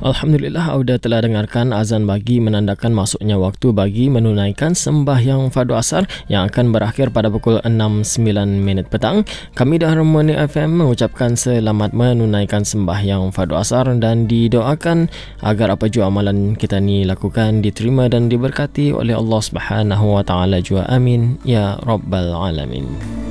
Alhamdulillah, Auda telah dengarkan azan pagi menandakan masuknya waktu bagi menunaikan sembahyang fardu asar yang akan berakhir pada pukul 6.09 petang. Kami di Harmony FM mengucapkan selamat menunaikan sembahyang fardu asar dan didoakan agar apa jua amalan kita ni lakukan diterima dan diberkati oleh Allah Subhanahu Wa Taala jua. Amin ya rabbal alamin.